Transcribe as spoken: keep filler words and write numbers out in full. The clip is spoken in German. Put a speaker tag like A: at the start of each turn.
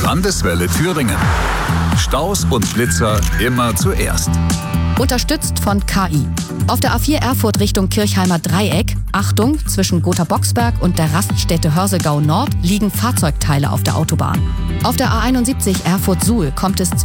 A: Landeswelle Thüringen. Staus und Blitzer immer zuerst.
B: Unterstützt von K I. Auf der A vier Erfurt Richtung Kirchheimer Dreieck, Achtung, zwischen Gotha-Boxberg und der Raststätte Hörsegau Nord liegen Fahrzeugteile auf der Autobahn. Auf der A einundsiebzig Erfurt-Suhl kommt es